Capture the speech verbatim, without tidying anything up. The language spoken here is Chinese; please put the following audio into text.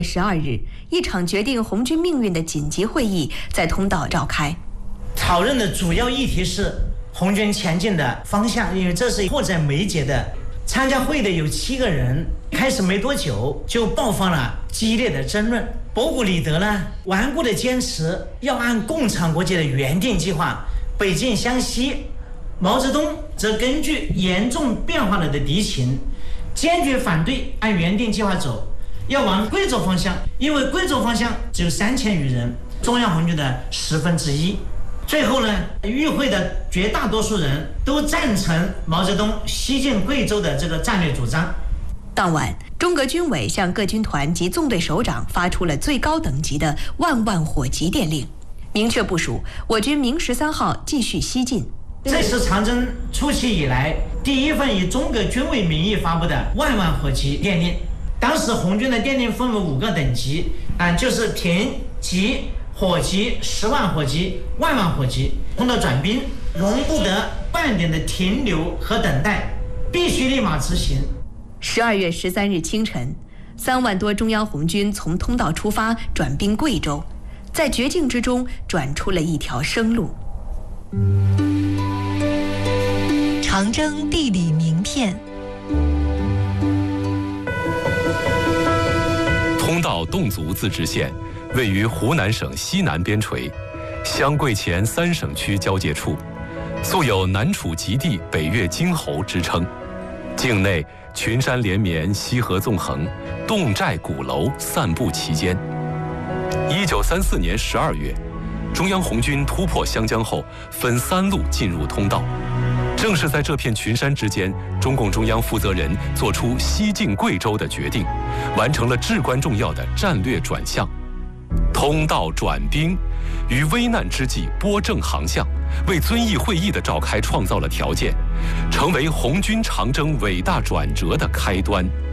十二日，一场决定红军命运的紧急会议在通道召开。 讨论的主要议题是红军前进的方向，因为这是迫在眉睫的。参加会的有七个人，开始没多久就爆发了激烈的争论。博古里德呢，顽固地坚持要按共产国际的原定计划北进湘西；毛泽东则根据严重变化了的敌情，坚决反对按原定计划走，要往贵州方向，因为贵州方向只有三千余人，中央红军的十分之一。最后呢，与会的绝大多数人都赞成毛泽东西进贵州的这个战略主张。 当晚，中革军委向各军团及纵队首长发出了最高等级的万万火急电令，明确部署我军明十三号继续西进。 这是长征初期以来第一份以中革军委名义发布的万万火急电令。当时红军的电令分为五个等级，啊，就是停、急、火急、十万火急、万万火急。通道转兵，容不得半点的停留和等待，必须立马执行。 十二月十三日清晨，三万多中央红军从通道出发，转兵贵州，在绝境之中转出了一条生路。 长征地理名片。 通道侗族自治县位于湖南省西南边陲，湘贵黔三省区交界处，素有南楚极地、北越荆侯之称。境内群山连绵，溪河纵横，侗寨鼓楼散布其间。一九三四年十二月，中央红军突破湘江后，分三路进入通道。正是在这片群山之间，中共中央负责人做出西进贵州的决定，完成了至关重要的战略转向。通道转兵，于危难之际拨正航向，为遵义会议的召开创造了条件，成为红军长征伟大转折的开端。